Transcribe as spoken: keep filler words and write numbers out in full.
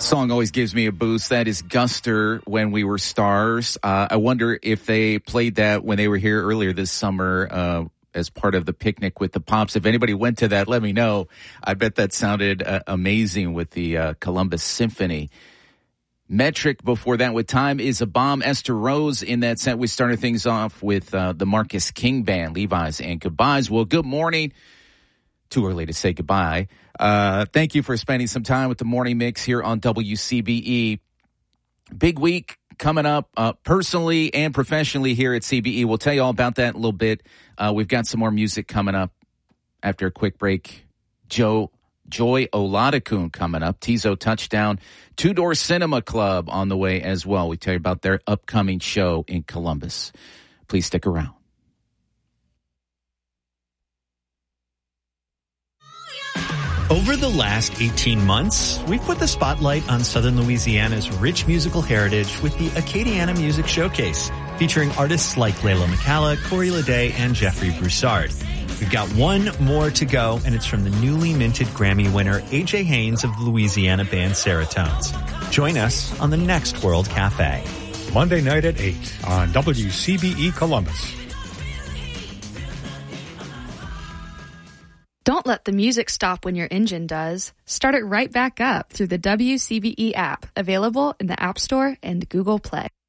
Song always gives me a boost. That is Guster, When We Were Stars. Uh, I wonder if they played that when they were here earlier this summer uh, as part of the Picnic with the Pops. If anybody went to that, let me know. I bet that sounded uh, amazing with the uh, Columbus Symphony. Metric before that with Time Is a Bomb. Esther Rose in that set. We started things off with uh, the Marcus King Band, Levi's and Goodbyes. Well, good morning. Too early to say goodbye. Uh, thank you for spending some time with the Morning Mix here on W C B E. Big week coming up uh, personally and professionally here at C B E. We'll tell you all about that in a little bit. Uh, we've got some more music coming up after a quick break. Joe Joy Oladokun coming up. Tizo Touchdown. Two Door Cinema Club on the way as well. We tell you about their upcoming show in Columbus. Please stick around. Over the last eighteen months, we've put the spotlight on Southern Louisiana's rich musical heritage with the Acadiana Music Showcase, featuring artists like Layla McCalla, Corey Leday, and Jeffrey Broussard. We've got one more to go, and it's from the newly minted Grammy winner A J Haynes of the Louisiana band Seratones. Join us on the next World Cafe. Monday night at eight on W C B E Columbus. Don't let the music stop when your engine does. Start it right back up through the W C B E app, available in the App Store and Google Play.